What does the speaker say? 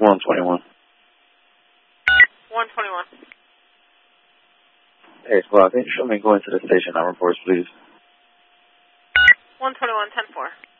121. 121. Hey, Squad, can you show me going to the station on reports, please? 121, 10-4.